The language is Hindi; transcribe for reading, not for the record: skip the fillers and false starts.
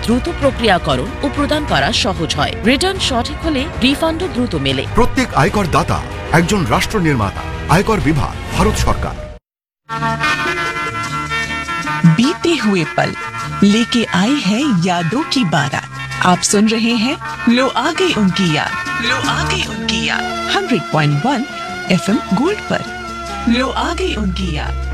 দ্রুত প্রক্রিয়াকরণ ও প্রদান করা সহজ হয়। রিটার্ন সঠিক হলে রিফান্ডও দ্রুত মেলে। প্রত্যেক আয়কর দাতা একজন রাষ্ট্র নির্মাতা। আয়কর বিভাগ, ভারত সরকার। बीते हुए पल लेके आई है यादों की बारात। आप सुन रहे हैं लो आ गई उनकी याद, लो आ गई उनकी याद 100.1 FM गोल्ड पर। लो आ गई उनकी याद।